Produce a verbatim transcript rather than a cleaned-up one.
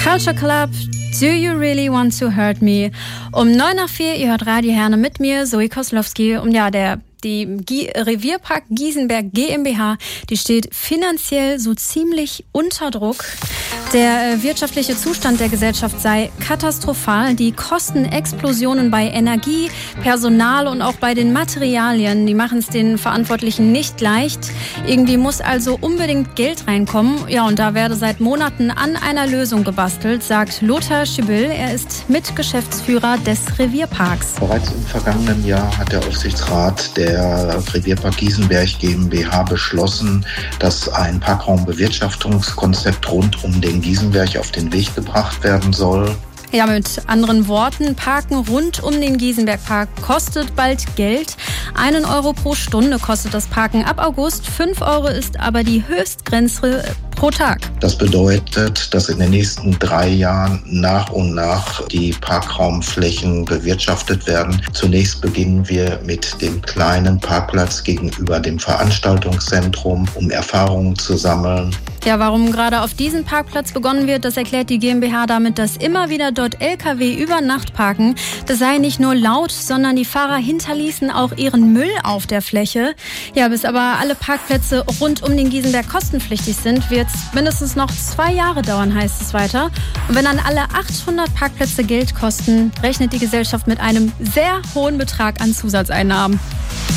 Culture Club, Do You Really Want to Hurt Me? Um neun nach vier, ihr hört Radio Herne mit mir, Zoe Koslowski. Um ja, der Die G- Revierpark Giesenberg GmbH, die steht finanziell so ziemlich unter Druck. Der äh, wirtschaftliche Zustand der Gesellschaft sei katastrophal. Die Kostenexplosionen bei Energie, Personal und auch bei den Materialien, die machen es den Verantwortlichen nicht leicht. Irgendwie muss also unbedingt Geld reinkommen. Ja, und da werde seit Monaten an einer Lösung gebastelt, sagt Lothar Schibill. Er ist Mitgeschäftsführer des Revierparks. Bereits im vergangenen Jahr hat der Aufsichtsrat der Der Revierpark Giesenberg GmbH beschlossen, dass ein Parkraumbewirtschaftungskonzept rund um den Giesenberg auf den Weg gebracht werden soll. Ja, mit anderen Worten, Parken rund um den Giesenbergpark kostet bald Geld. Einen Euro pro Stunde kostet das Parken ab August. Fünf Euro ist aber die Höchstgrenze pro Tag. Das bedeutet, dass in den nächsten drei Jahren nach und nach die Parkraumflächen bewirtschaftet werden. Zunächst beginnen wir mit dem kleinen Parkplatz gegenüber dem Veranstaltungszentrum, um Erfahrungen zu sammeln. Ja, warum gerade auf diesen Parkplatz begonnen wird, das erklärt die GmbH damit, dass immer wieder dort L K W über Nacht parken. Das sei nicht nur laut, sondern die Fahrer hinterließen auch ihren Müll auf der Fläche. Ja, bis aber alle Parkplätze rund um den Giesenberg kostenpflichtig sind, wird es mindestens noch zwei Jahre dauern, heißt es weiter. Und wenn dann alle achthundert Parkplätze Geld kosten, rechnet die Gesellschaft mit einem sehr hohen Betrag an Zusatzeinnahmen.